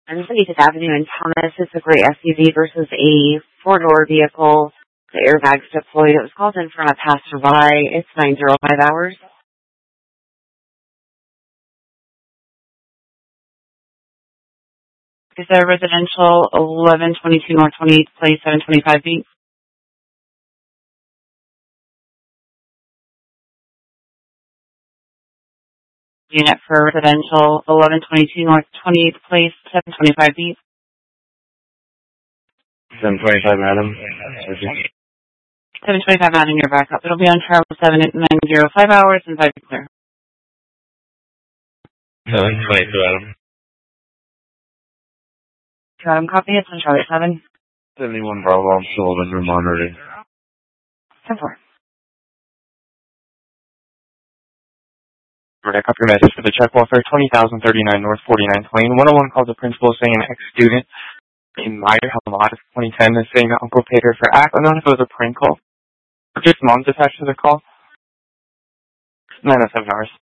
I'm 75th Avenue in Thomas. It's a gray SUV versus a four-door vehicle. The airbags deployed. It was called in from a passerby. It's 905 hours. Is there residential 1122 North 28th Place, 725 feet? Unit for residential 1122 North 28th Place, 725 feet. 725, madam. 725 out in your backup. It'll be on travel 7905 hours and 5 clear. 722, madam. Adam, copy. It's on Charlotte 7. 71 Bravo, I'm still over monitoring. 10-4. I copy your message for the check welfare, 20,039 North 49th Lane. 101 called the principal saying an ex-student in Meyer had a lot of 2010 is saying that Uncle paid her for act. I don't know if it was a prank call. Just mom's attached to the call. 907 hours.